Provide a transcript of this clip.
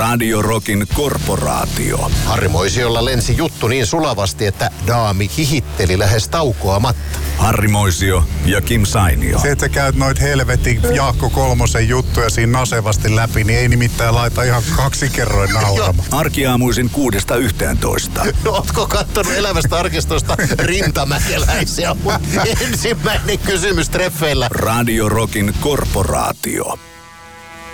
Radio Rockin korporaatio. Harri Moisiolla lensi juttu niin sulavasti, että daami hihitteli lähes taukoamatta. Harri Moisio ja Kim Sainio. Se, että käyt noit helvetin Jaakko Kolmosen juttuja siinä nasevasti läpi, niin ei nimittäin laita ihan 2 kerroin nauramaan. Arkiaamuisin 6–11. No, ootko kattonut elävästä arkistosta Rintamäkeläisiä? Ensimmäinen kysymys treffeillä. Radio Rockin korporaatio.